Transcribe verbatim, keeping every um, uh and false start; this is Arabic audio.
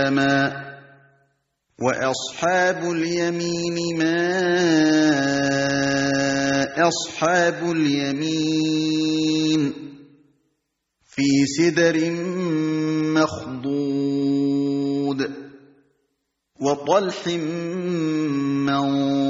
سَلَامًا وَأَصْحَابُ الْيَمِينِ مَا أَصْحَابُ الْيَمِينِ فِي سِدْرٍ مَّخْضُودٍ وَطَلْحٍ مَّنضُودٍ